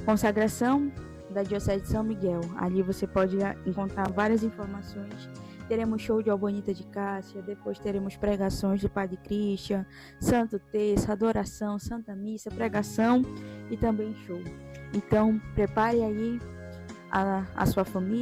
consagração da Diocese de São Miguel. Ali você pode encontrar várias informações. Teremos show de Albonita de Cássia, depois teremos pregações do Padre Christian, Santo Terço, adoração, Santa Missa, pregação e também show. Então, prepare aí a sua família.